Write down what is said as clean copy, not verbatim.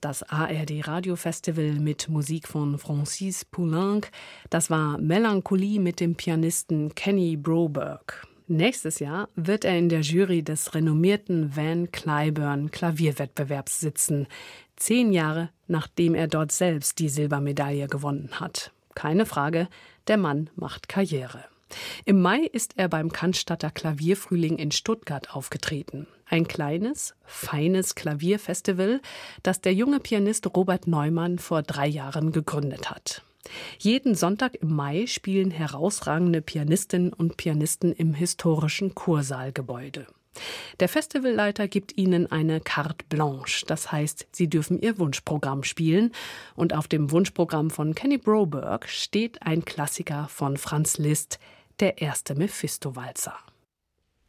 das ARD-Radio-Festival mit Musik von Francis Poulenc. Das war Melancholie mit dem Pianisten Kenny Broberg. Nächstes Jahr wird er in der Jury des renommierten Van Cliburn Klavierwettbewerbs sitzen. 10 Jahre, nachdem er dort selbst die Silbermedaille gewonnen hat. Keine Frage, der Mann macht Karriere. Im Mai ist er beim Cannstatter Klavierfrühling in Stuttgart aufgetreten. Ein kleines, feines Klavierfestival, das der junge Pianist Robert Neumann vor 3 Jahren gegründet hat. Jeden Sonntag im Mai spielen herausragende Pianistinnen und Pianisten im historischen Kursaalgebäude. Der Festivalleiter gibt ihnen eine Carte Blanche, das heißt, sie dürfen ihr Wunschprogramm spielen. Und auf dem Wunschprogramm von Kenny Broberg steht ein Klassiker von Franz Liszt, der erste Mephisto-Walzer.